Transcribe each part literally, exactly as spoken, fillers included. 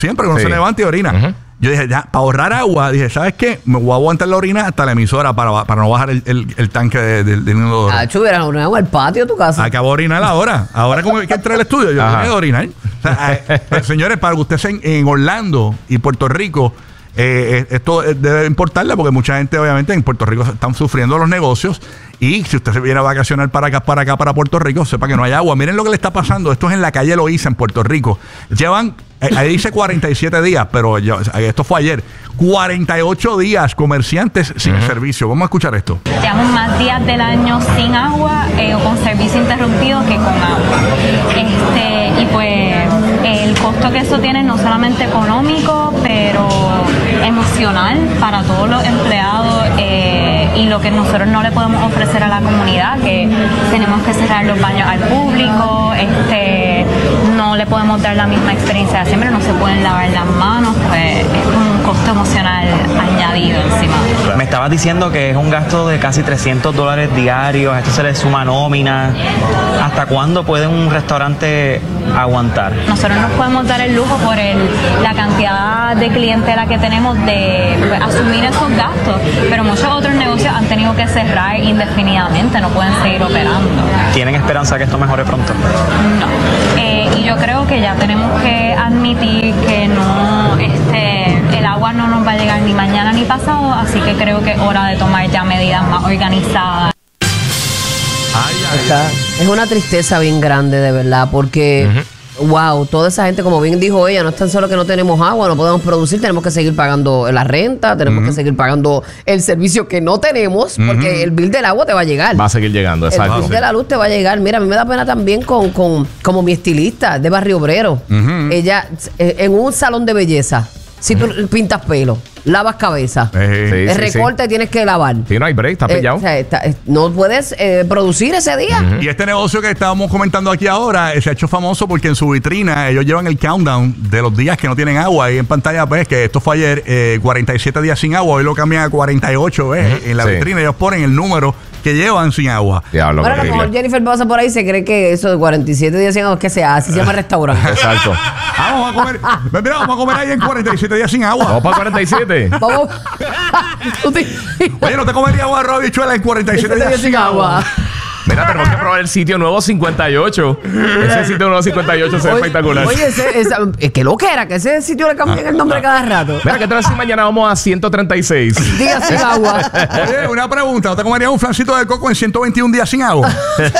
Siempre que uno Sí. se levanta y orina. Uh-huh. Yo dije, ya, para ahorrar agua, dije, ¿sabes qué? Me voy a aguantar la orina hasta la emisora para, para no bajar el, el, el tanque de, de, del inodoro. Ah, hubieras orinado al patio de tu casa. Acabo de orinar ahora. Ahora como que entré al estudio, yo tengo que orinar. O sea, eh, señores, para que ustedes en, en Orlando y Puerto Rico, eh, esto debe importarle porque mucha gente obviamente en Puerto Rico están sufriendo los negocios. Y si usted se viene a vacacionar para acá, para acá, para Puerto Rico, sepa que no hay agua. Miren lo que le está pasando. Esto es en la calle Loíza, en Puerto Rico. Llevan, eh, ahí dice cuarenta y siete días, pero yo, esto fue ayer. cuarenta y ocho días comerciantes sin uh-huh. servicio. Vamos a escuchar esto. Llevamos más días del año sin agua eh, o con servicio interrumpido que con agua. Este, y pues el costo que eso tiene no solamente económico, pero emocional para todos los empleados eh, y lo que nosotros no le podemos ofrecer a la comunidad, que tenemos que cerrar los baños al público, este, no le podemos dar la misma experiencia de siempre, no se pueden lavar las manos, pues es un costo emocional añadido encima. Me estabas diciendo que es un gasto de casi trescientos dólares diarios, a esto se le suma nómina. ¿Hasta cuándo puede un restaurante aguantar? Nosotros nos podemos dar el lujo por el, la cantidad de clientela que tenemos de pues, asumir esos gastos, pero muchos otros negocios han tenido que cerrar indefinidamente, no pueden seguir operando. ¿Tienen esperanza que esto mejore pronto? No. Eh, y yo creo que ya tenemos que admitir que no, este, el agua no nos va a llegar ni mañana ni pasado, así que creo que es hora de tomar ya medidas más organizadas. Ay, ay, ay. Es una tristeza bien grande, de verdad, porque... Uh-huh. Wow, toda esa gente, como bien dijo ella, no es tan solo que no tenemos agua, no podemos producir, tenemos que seguir pagando la renta, tenemos uh-huh. que seguir pagando el servicio que no tenemos, uh-huh. porque el bill del agua te va a llegar. Va a seguir llegando, exacto. El bill de la luz te va a llegar. Mira, a mí me da pena también con, con como mi estilista de Barrio Obrero. Uh-huh. Ella, en un salón de belleza, si tú uh-huh. pintas pelo, lavas cabeza, eh, sí, el sí, recorte sí. tienes que lavar. Sí, no hay break, está pillado. Eh, o sea, está, no puedes eh, producir ese día. Uh-huh. Y este negocio que estábamos comentando aquí ahora eh, se ha hecho famoso porque en su vitrina ellos llevan el countdown de los días que no tienen agua. Ahí en pantalla ves que esto fue ayer, eh, cuarenta y siete días sin agua, hoy lo cambian a cuarenta y ocho, ¿ves? Uh-huh. En la sí. vitrina ellos ponen el número que llevan sin agua. Diablo, bueno, a lo mejor Jennifer pasa por ahí y se cree que eso de cuarenta y siete días sin agua es que sea así se llama restaurante. Exacto. Vamos a comer, mira, vamos a comer ahí en cuarenta y siete días sin agua. Vamos para cuarenta y siete. Vamos. Oye, ¿no te comería agua arroz y bichuela en cuarenta y siete días sin agua? Mira, tenemos que probar el sitio nuevo cincuenta y ocho. Ese sitio nuevo cincuenta y ocho se ve espectacular. Oye, ese, esa, es que lo que era, que ese sitio le cambian el nombre cada rato. Mira, ¿qué tal si mañana vamos a ciento treinta y seis? Días sin agua. Oye, una pregunta. ¿No te comerías un flancito de coco en ciento veintiún días sin agua?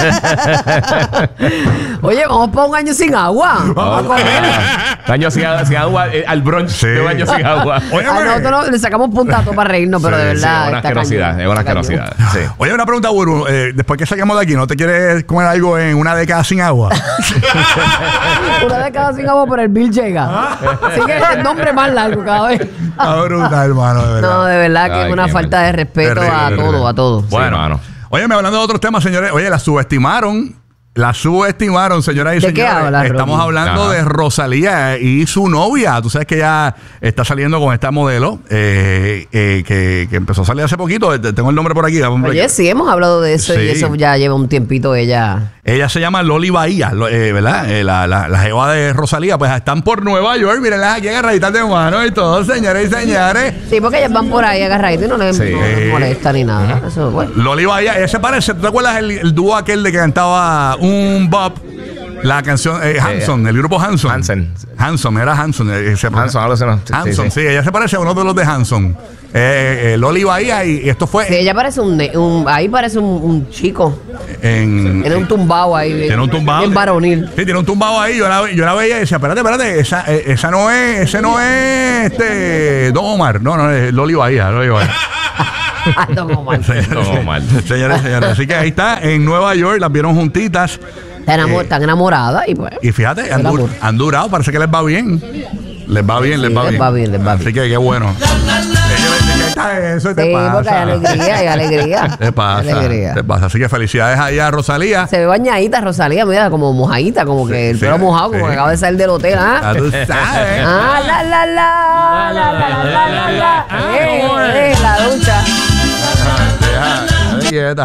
Oye, vamos para un año sin agua. Vamos a comer. Año sin, sin agua, eh, al brunch sí. de un año sin agua. Oye, a nosotros no, le sacamos puntato para reírnos, pero sí, de verdad. Sí, es una asquerosidad. Es una asquerosidad. Sí. Oye, una pregunta, Buru. Eh, después que saquemos de aquí, ¿no te quieres comer algo en una década sin agua? Una década sin agua, pero el bill llega. Así que es el nombre más largo cada vez. Ah, brutal, hermano, de verdad. No, de verdad que Ay, es una falta mal. de respeto terrible, a terrible. todo, a todo. Bueno, sí, hermano. Oye, me hablando de otros temas, señores. Oye, la subestimaron. La subestimaron, señoras y ¿De señores. qué hablas, Estamos Romy? hablando Ajá. de Rosalía y su novia. Tú sabes que ella está saliendo con esta modelo eh, eh, que, que empezó a salir hace poquito. Tengo el nombre por aquí. Oye, sí, hemos hablado de eso sí. y eso ya lleva un tiempito ella. Ella se llama Loli Bahía, eh, ¿verdad? Eh, la, la, la jeva de Rosalía, pues están por Nueva York. Mírenlas aquí agarraditas de mano y todo, señores y señores. Sí, porque ellas van por ahí agarraditas y no les, sí. no les molesta ni nada. Eso, bueno. Loli Bahía, ella se parece. ¿Tú te acuerdas el, el dúo aquel de que cantaba un bop? La canción eh, Hanson, el grupo Hanson. Hanson. Hanson, era Hanson. Eh, se Hanson, algo así. No. Sí, Hanson, sí, sí, sí, ella se parece a uno de los de Hanson. Eh, eh, Loli Bahía y, y esto fue. Sí, ella parece un, un ahí parece un, un chico. En, tiene un tumbao ahí. Tiene un tumbao. En varonil. Sí, tiene un tumbao ahí. Yo la, yo la veía y decía, espérate, espérate, esa, esa no es, ese no es este Don Omar. No, no, es Loli Bahía, Loli Bahía. Don Omar. Señores, Don Omar. señores, señores. Así que ahí está, en Nueva York, las vieron juntitas. Están enamor, eh, enamoradas y pues. Y fíjate, han, dur, han durado, parece que les va bien. Les va bien, sí, les va les bien. va bien, les va bien. Así que qué bueno. Eso te sí, pasa. porque hay alegría, hay alegría. Te pasa, alegría. te pasa. Así que felicidades ahí a Rosalía. Se ve bañadita Rosalía, mira, como mojadita, como que el sí, pelo mojado, sí. como que acaba de salir del hotel, ¿ah? Ah, tú sabes. Ah, la, la, la, la, la, la, la, la, la. Eh, eh, la ducha. Deja, deja, quieta.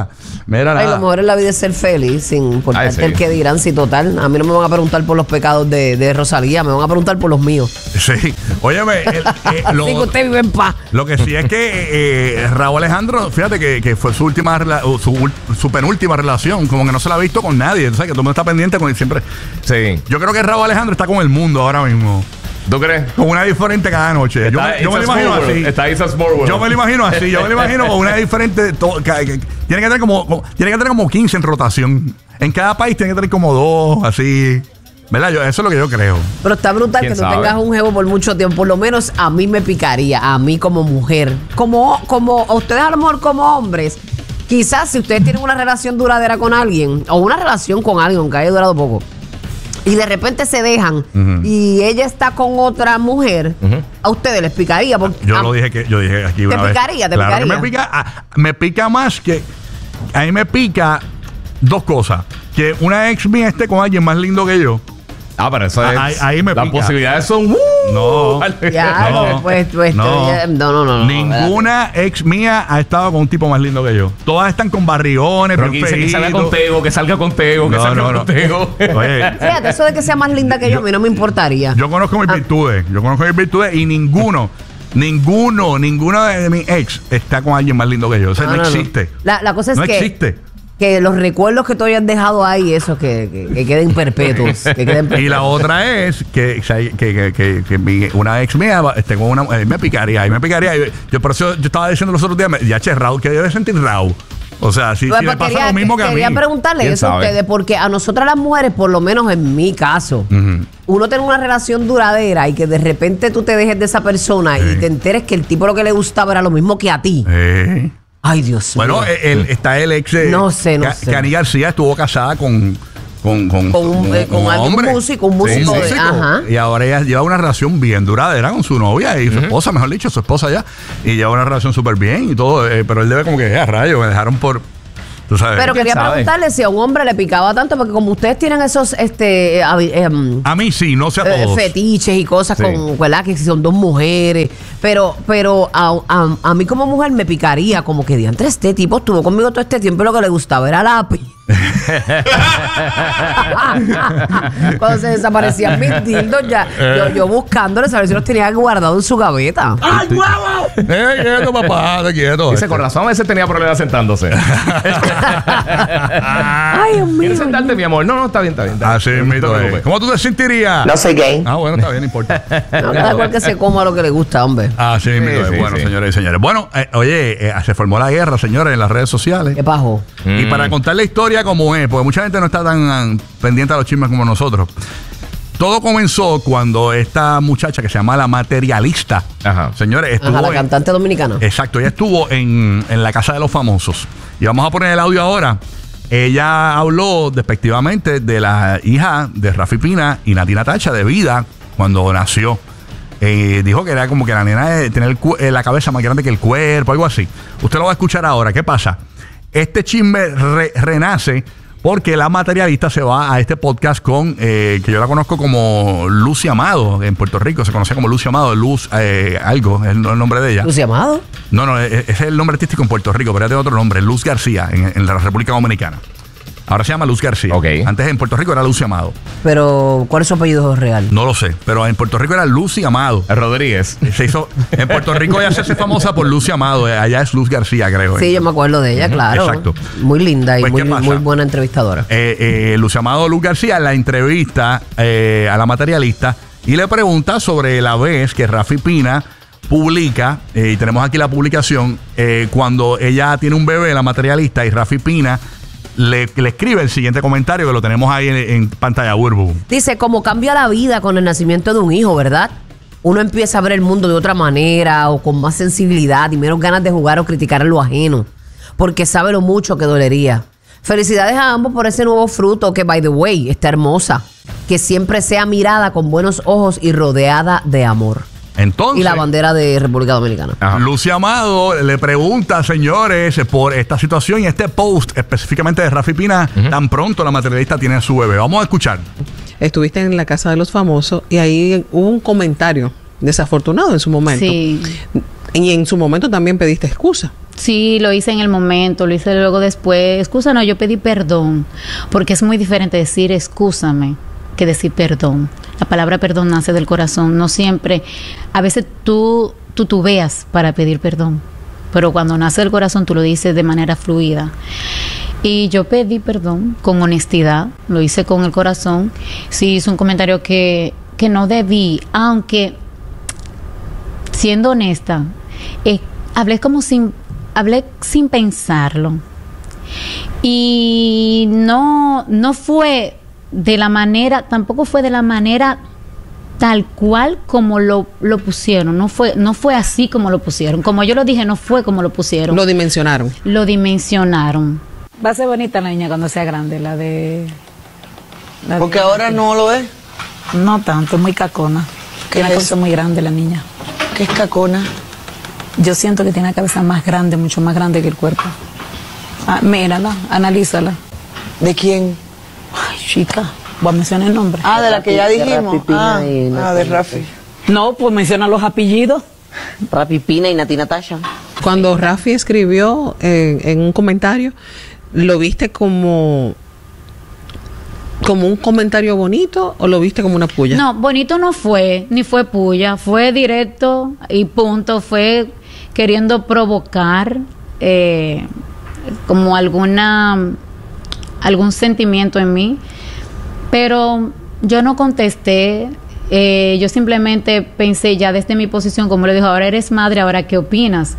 Mira, Ay, nada. lo mejor en la vida es ser feliz, sin importar Ay, sí. el que dirán. Si total, a mí no me van a preguntar por los pecados de, de Rosalía, me van a preguntar por los míos. Sí. Óyeme, el- eh, lo, Así que usted vive en paz. lo que sí es que eh, Raúl Alejandro, fíjate que, que fue su última rela- o su, ul- su penúltima relación, como que no se la ha visto con nadie. ¿Sabes? Que todo el mundo está pendiente con él siempre. Sí. Yo creo que Raúl Alejandro está con el mundo ahora mismo. ¿Tú crees? Con una diferente cada noche. Yo, Está- me- yo me lo it's a imagino small world. así. Está It's a small world. Yo me lo imagino así. Yo me lo imagino con una diferente. to- ca- que- tiene que tener como, como- tiene que tener como quince en rotación. En cada país tiene que tener como dos, así. ¿Verdad? Yo, eso es lo que yo creo. Pero está brutal que ¿Quién tú sabe? tengas un jevo por mucho tiempo. Por lo menos a mí me picaría, a mí como mujer. Como, como a ustedes a lo mejor como hombres. Quizás si ustedes tienen una relación duradera con alguien, o una relación con alguien, aunque haya durado poco, y de repente se dejan, Ujú. y ella está con otra mujer, a ustedes les picaría. Porque, Yo a- lo dije que yo dije aquí una vez. picaría? ¿Te Claro que picaría? me pica, ah, me pica más que a mí me pica dos cosas. Que una ex mía esté con alguien más lindo que yo. Ah, pero eso es. Ahí- ahí me Las pica. posibilidades son. ¡uh! No. Ya, No. pues, pues, No. eh, no, no, no, no, Ninguna ex mía ha estado con un tipo más lindo que yo. Todas están con barrigones, Pero bien aquí dice que salga feitos. con Tego, que salga con Tego, que No, salga no, no. con Tego. Oye, Fíjate, eso de que sea más linda que yo, a mí no me importaría. yo conozco mis Ah. virtudes. Yo conozco mis virtudes y ninguno, ninguno, ninguno de mis ex está con alguien más lindo que yo. O sea, no, existe. La, la cosa es No que, existe. que los recuerdos que tú hayas dejado ahí, esos que, que, que queden perpetuos. Que queden Y perpetuos. la otra es que, que, que, que, que mi- una ex mía esté con una eh, me picaría, y me picaría. Y yo por eso yo estaba diciendo los otros días, me- ya che, Raúl, que debe sentir Raúl. O sea, si, Pues, si le pues, pasa lo mismo que a mí. quería preguntarle ¿Quién eso a sabe? ustedes, porque a nosotras las mujeres, por lo menos en mi caso, Ujú. uno tiene una relación duradera y que de repente tú te dejes de esa persona Sí. y te enteres que el tipo lo que le gustaba era lo mismo que a ti. Eh. Ay, Dios Bueno, mío. eh, el- está el ex. eh, No sé, no Ca- sé. Cani García estuvo casada con. Con, con, Con un- eh, con alguien, un músico, un músico de- ajá. Y ahora ella lleva una relación bien duradera con su novia y su esposa, mejor dicho, su esposa ya. Y lleva una relación súper bien y todo. eh, pero él debe como que, eh, a rayo, me dejaron por. Tú sabes. Pero quería sabe? preguntarle si a un hombre le picaba tanto, porque como ustedes tienen esos este eh, habi- em, a mí sí, no sé a eh, todos. fetiches y cosas Sí. con, ¿verdad? Que si son dos mujeres. Pero, pero a, a- a mí como mujer me picaría como que diantre, este tipo estuvo conmigo todo este tiempo y lo que le gustaba era lápiz. Cuando se desaparecían mis dildos ya, yo, yo buscándole, saber si los tenía guardados en su gaveta. Eh, quieto, papá, te quieto. Dice, con razón a veces tenía problemas sentándose. Ay, Dios mío. ¿Quieres sentarte, mi amor? No, no, está bien, está bien. está Así bien. No te mismo es. preocupes. ¿Cómo tú te sentirías? No soy gay. Ah, bueno, está bien, no importa. No, cada cual que se coma lo que le gusta, hombre. Así mismo es. sí, Bueno, sí. señores y señores. Bueno, eh, oye, eh, se formó la guerra, señores, en las redes sociales. ¿Qué pasó? Y Mm. para contar la historia como es, porque mucha gente no está tan ah, pendiente a los chismes como nosotros. Todo comenzó cuando esta muchacha que se llama La Materialista, Ajá. señores, estuvo Ajá, la en- cantante dominicana. exacto, ella estuvo en, en la Casa de los Famosos. Y vamos a poner el audio ahora. Ella habló despectivamente de la hija de Rafi Pina y Nati Natacha de vida cuando nació. Eh, dijo que era como que la nena de tener el cu- eh, la cabeza más grande que el cuerpo, algo así. Usted lo va a escuchar ahora. ¿Qué pasa? Este chisme re- renace porque La Materialista se va a este podcast con, eh, que yo la conozco como Lucy Amado en Puerto Rico. Se conoce como Lucy Amado, Luz eh, algo, es el, el nombre de ella. ¿Lucy Amado? No, no, e- ese es el nombre artístico en Puerto Rico, pero ella tiene otro nombre, Luz García, en, en la República Dominicana. Ahora se llama Luz García. Ok. Antes en Puerto Rico era Lucy Amado. Pero, ¿cuál es su apellido real? No lo sé, pero en Puerto Rico era Lucy Amado. Rodríguez. Se hizo, en Puerto Rico ella se hace famosa por Lucy Amado. eh, Allá es Luz García, creo. Sí, eh. yo me acuerdo de ella, claro. exacto. Muy linda y Pues, muy, ¿qué pasa? muy buena entrevistadora. Eh, eh, Lucy Amado Luz García la entrevista eh, a La Materialista y le pregunta sobre la vez que Rafi Pina publica, eh, y tenemos aquí la publicación, eh, cuando ella tiene un bebé, La Materialista, y Rafi Pina le, le escribe el siguiente comentario que lo tenemos ahí en, en pantalla, Burbu. Dice, como cambia la vida con el nacimiento de un hijo, ¿verdad? Uno empieza a ver el mundo de otra manera o con más sensibilidad y menos ganas de jugar o criticar a lo ajeno, porque sabe lo mucho que dolería. Felicidades a ambos por ese nuevo fruto que, by the way, está hermosa. Que siempre sea mirada con buenos ojos y rodeada de amor. Entonces, Y la bandera de República Dominicana. Ajá. Lucy Amado le pregunta, señores, por esta situación y este post específicamente de Rafi Pina, tan pronto La Materialista tiene a su bebé. Vamos a escuchar. Estuviste en la Casa de los Famosos y ahí hubo un comentario desafortunado en su momento. Sí. Y en su momento también pediste excusa. Sí, lo hice en el momento, lo hice luego después. Excusa, no, yo pedí perdón, porque es muy diferente decir excúsame que decir perdón. La palabra perdón nace del corazón, no siempre. A veces tú tutubeas para pedir perdón, pero cuando nace del corazón tú lo dices de manera fluida. Y yo pedí perdón con honestidad, lo hice con el corazón. Sí, hice un comentario que, que no debí, aunque, siendo honesta, eh, hablé como sin... Hablé sin pensarlo. Y no, no fue de la manera, tampoco fue de la manera tal cual como lo, lo pusieron. No fue, no fue así como lo pusieron. Como yo lo dije, no fue como lo pusieron. Lo dimensionaron. Lo dimensionaron. Va a ser bonita la niña cuando sea grande, la de... La Porque de, ahora no lo es. No tanto, muy cacona. ¿Qué Una es? cosa muy grande la niña. ¿Qué es cacona? Yo siento que tiene la cabeza más grande, mucho más grande que el cuerpo. Ah, mírala, analízala. ¿De quién? Ay, chica, voy a mencionar el nombre. Ah, de la que ya dijimos. Ah, ah, de Rafi. No, pues menciona los apellidos. Rafi Pina y Nati Natasha. Cuando Rafi escribió en, en un comentario, ¿lo viste como, como un comentario bonito o lo viste como una puya? No, bonito no fue, ni fue puya, fue directo y punto, fue queriendo provocar eh, como alguna algún sentimiento en mí, pero yo no contesté, eh, yo simplemente pensé ya desde mi posición, como le dijo, ahora eres madre, ahora ¿qué opinas?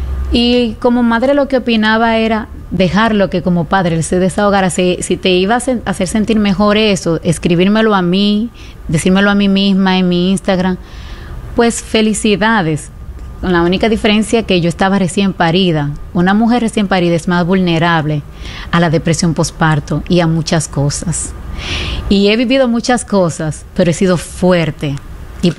Y como madre lo que opinaba era dejarlo que como padre él se desahogara. Si, si te iba a hacer sentir mejor eso, escribírmelo a mí, decírmelo a mí misma en mi Instagram, pues felicidades. Con la única diferencia que yo estaba recién parida. Una mujer recién parida es más vulnerable a la depresión postparto y a muchas cosas. Y he vivido muchas cosas, pero he sido fuerte. Y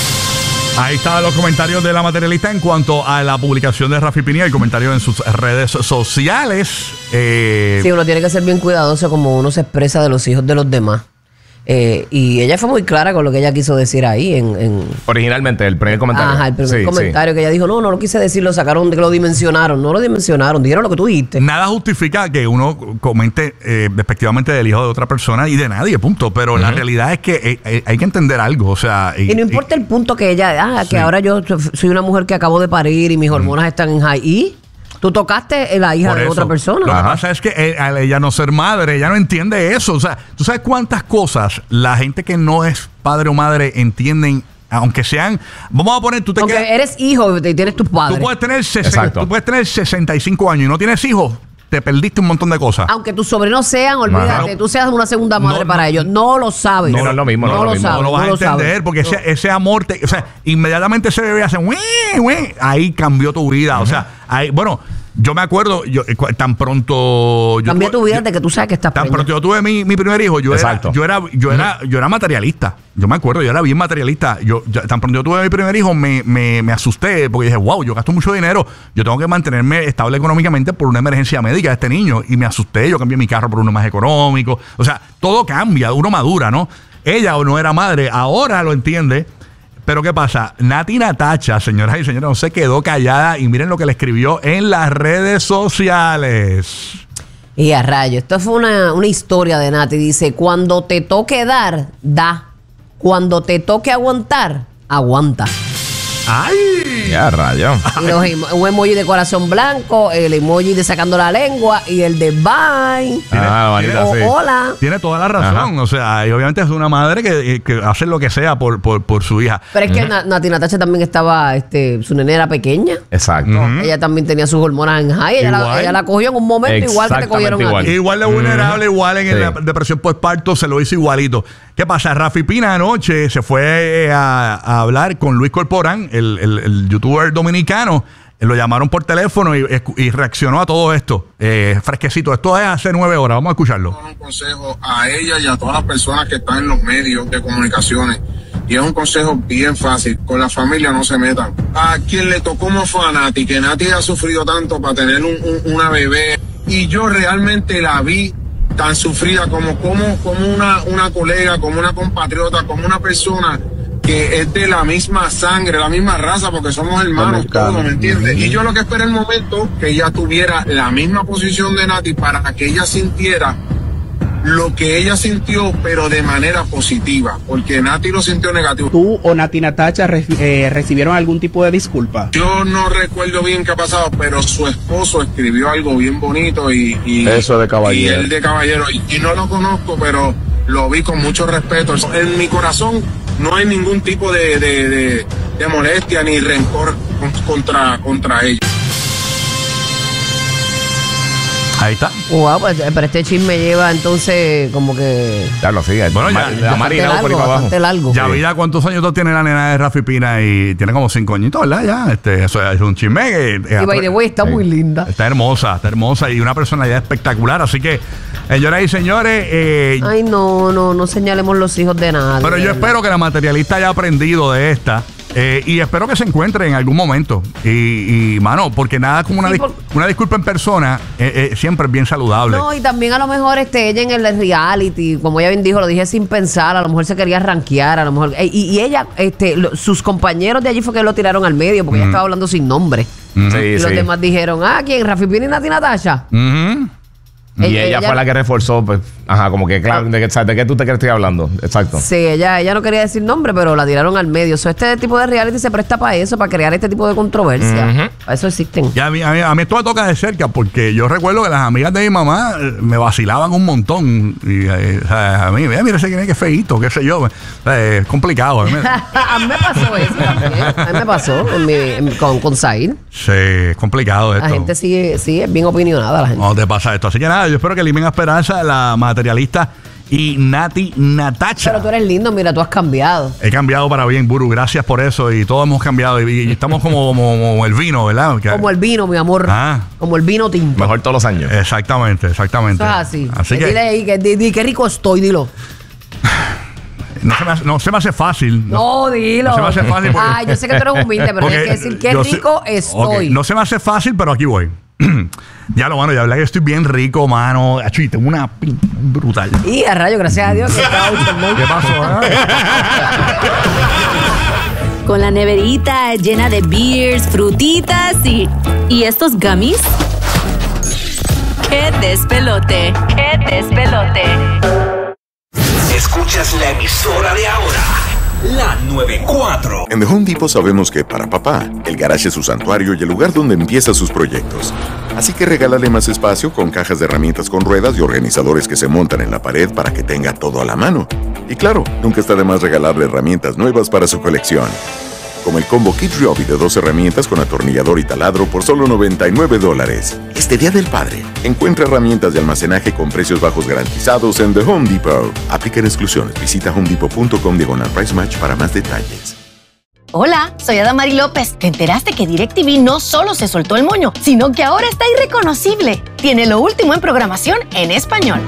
ahí estaban los comentarios de la materialista en cuanto a la publicación de Rafi Pina y el comentario en sus redes sociales. Eh, Sí, uno tiene que ser bien cuidadoso como uno se expresa de los hijos de los demás. Eh, y ella fue muy clara con lo que ella quiso decir ahí en... en Originalmente, el primer comentario. Ajá, el primer Sí, comentario sí. que ella dijo, no, no lo quise decir, lo sacaron, que lo dimensionaron. No lo dimensionaron, dijeron lo que tú dijiste. Nada justifica que uno comente eh, despectivamente del hijo de otra persona y de nadie, punto. Pero uh-huh. la realidad es que eh, eh, hay que entender algo, o sea... Y, y no importa y, el punto que ella... Ah, sí. que ahora yo soy una mujer que acabo de parir y mis hormonas uh-huh. están en high. ¿Y? Tú tocaste la hija Por de eso, otra persona. Lo que pasa es que eh, al ella no ser madre, ella no entiende eso. O sea, ¿tú sabes cuántas cosas la gente que no es padre o madre entienden? Aunque sean, vamos a poner, tú te Aunque quedas, eres hijo y tienes tus padres. Tú puedes tener sesenta, tú puedes tener sesenta y cinco años y no tienes hijos. Te perdiste un montón de cosas. Aunque tus sobrinos sean, olvídate, Ajá. tú seas una segunda madre no, para no, ellos. No lo sabes. No, no es lo mismo. No, no lo, lo mismo. sabes. No lo vas no a lo entender sabes. porque ese, ese amor, te, o sea, inmediatamente ese bebé hace, ¡uy, uy! Ahí cambió tu vida. Uh-huh. O sea, ahí, bueno, yo me acuerdo, yo tan pronto... Yo Cambió tuve, tu vida yo, de que tú sabes que estás Tan preñada. pronto yo tuve mi, mi primer hijo, yo Exacto. era, yo era, yo era, yo era materialista. Yo me acuerdo, yo era bien materialista. Yo, yo tan pronto yo tuve mi primer hijo, me, me, me asusté porque dije, wow, yo gasto mucho dinero, yo tengo que mantenerme estable económicamente por una emergencia médica de este niño. Y me asusté, yo cambié mi carro por uno más económico. O sea, todo cambia, uno madura, ¿no? Ella no era madre, ahora lo entiende. Pero ¿qué pasa? Nati Natasha, señoras y señores, no se quedó callada y miren lo que le escribió en las redes sociales. Y a rayo, esto fue una, una historia de Nati. Dice, cuando te toque dar, da. Cuando te toque aguantar, aguanta. ¡Ay! Ya, rayo. Y los emo- un emoji de corazón blanco, el emoji de sacando la lengua y el de bye. Ah, bonita, o sí. hola. Tiene toda la razón. Ajá. O sea, y obviamente es una madre que, que hace lo que sea por, por, por su hija. Pero es que Na- Nati Natasha también estaba, este, su nena era pequeña. Exacto. Ujú. Ella también tenía sus hormonas en high. Ella la, Igual. ella la cogió en un momento igual que te Exactamente cogieron a igual. ti. Igual de vulnerable, igual en Sí. la depresión postparto, se lo hizo igualito. ¿Qué pasa? Rafi Pina anoche se fue a, a hablar con Luis Corporán, el, el, el youtuber dominicano. Lo llamaron por teléfono y, y reaccionó a todo esto. Eh, fresquecito. Esto es hace nueve horas. Vamos a escucharlo. Un consejo a ella y a todas las personas que están en los medios de comunicaciones. Y es un consejo bien fácil. Con la familia no se metan. A quien le tocó como fue a Nati, que Nati ha sufrido tanto para tener un, un, una bebé. Y yo realmente la vi tan sufrida como, como, como una, una colega, como una compatriota, como una persona que es de la misma sangre, la misma raza, porque somos hermanos todos, ¿me entiendes? Y yo lo que esperé el momento que ella tuviera la misma posición de Nati para que ella sintiera lo que ella sintió, pero de manera positiva, porque Nati lo sintió negativo. ¿Tú o Nati Natacha re eh, recibieron algún tipo de disculpa? Yo no recuerdo bien qué ha pasado, pero su esposo escribió algo bien bonito y, y eso de caballero. Y él de caballero, y, y no lo conozco, pero lo vi con mucho respeto. En mi corazón no hay ningún tipo de, de, de, de molestia ni rencor contra, contra ella. Ahí está. Wow, pues, pero este chisme lleva entonces como que... Claro, sí. Bueno, ya, la ya marina largo, por ahí para abajo. largo. Ya, vida, ¿cuántos años tiene la nena de Rafi Pina? Y tiene como cinco añitos, ¿verdad? Ya, este, eso es un chisme que... Y by the way, está sí. muy linda. Está hermosa, está hermosa y una personalidad espectacular. Así que, señoras y señores... Eh, Ay, no, no, no señalemos los hijos de nadie. pero yo espero que la materialista haya aprendido de esta. Eh, y espero que se encuentre en algún momento. Y, y mano, porque nada como una, Sí, dis por- una disculpa en persona eh, eh, siempre es bien saludable. No, y también a lo mejor este, ella en el reality, como ella bien dijo, lo dije sin pensar, a lo mejor se quería rankear, a lo mejor. eh, Y, y ella, este, lo- sus compañeros de allí fue que lo tiraron al medio, porque ella estaba hablando sin nombre. Mm. Sí, Y sí. los demás dijeron, ah, ¿quién? Rafi Pina y Nati Natasha. Ujú. Y Ella- ella, ella- fue la que reforzó, pues, ajá, como que, claro, ¿de qué, sabes, ¿de qué tú te crees que estoy hablando? Exacto. Sí, ella, ella no quería decir nombre, pero la tiraron al medio. So, este tipo de reality se presta para eso, para crear este tipo de controversia. Ujú. Para eso existen. Y a mí, a, mí, a mí esto me toca de cerca porque yo recuerdo que las amigas de mi mamá eh, me vacilaban un montón. Y eh, o sea, a mí, mira, mira ese que es feíto, qué sé yo. O sea, es complicado. A mí me- A mí me pasó eso también. A mí me pasó en mi- en- con, con Zaid. sí, es complicado esto. La gente sigue, sí, es bien opinionada la gente. No te pasa esto. Así que nada, yo espero que limen a Esperanza, la materialista, y Nati Natacha. Pero tú eres lindo, mira, tú has cambiado. He cambiado para bien, Buru. Gracias por eso. Y todos hemos cambiado. Y, y estamos como, como, como el vino, ¿verdad? Que- Como el vino, mi amor. Ah. Como el vino tinto. Mejor todos los años. Exactamente, exactamente. Eso es así. Así Eh, que Dile ahí, que, di, di, qué rico estoy, dilo. no se, me hace, no se me hace fácil. No, dilo. No se me hace fácil porque- Ay, yo sé que tú eres humilde, pero porque tienes que decir qué yo sé- rico Ok, estoy. no se me hace fácil, pero aquí voy. Ya lo, mano, ya hablé que estoy bien rico, mano. Achu, y tengo una pin brutal. Y a rayo, gracias a Dios que está ¿Qué pasó? eh? Con la neverita llena de beers, frutitas y... ¿Y estos gummies? ¡Qué despelote! ¡Qué despelote! Escuchas la emisora de ahora, la noventa y cuatro. En The Home Depot sabemos que para papá, el garage es su santuario y el lugar donde empieza sus proyectos. Así que regálale más espacio con cajas de herramientas con ruedas y organizadores que se montan en la pared para que tenga todo a la mano. Y claro, nunca está de más regalarle herramientas nuevas para su colección. Como el combo Kid Ryobi de dos herramientas con atornillador y taladro por solo noventa y nueve dólares. Este Día del Padre, encuentra herramientas de almacenaje con precios bajos garantizados en The Home Depot. Aplican exclusiones. Visita homedepot.com diagonal price match para más detalles. Hola, soy Adamari López. ¿Te enteraste que DirecTV no solo se soltó el moño, sino que ahora está irreconocible? Tiene lo último en programación en español.